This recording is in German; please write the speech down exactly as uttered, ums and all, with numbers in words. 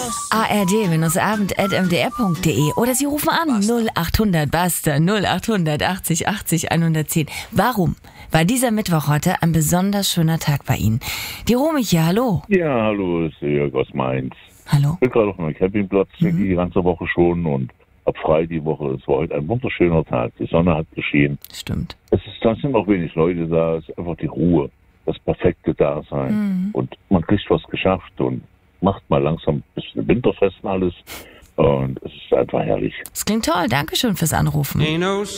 a r d-abend at m d r punkt d e oder Sie rufen an null achthundert Basta null achthundert achtzig achtzig hundertzehn. Warum war dieser Mittwoch heute ein besonders schöner Tag bei Ihnen? Die Romy hier, hallo. Ja, hallo, ist Jörg aus Mainz. Hallo. Ich bin gerade auf meinem Campingplatz Mhm. die ganze Woche schon und ab frei die Woche. Es war heute ein wunderschöner Tag. Die Sonne hat geschienen. Stimmt. Es ist, da sind auch wenig Leute da. Es ist einfach die Ruhe, das perfekte Dasein. Mhm. Und man kriegt was geschafft und macht mal langsam ein bisschen winterfest alles. Und es ist einfach herrlich. Das klingt toll. Dankeschön fürs Anrufen. Ain't no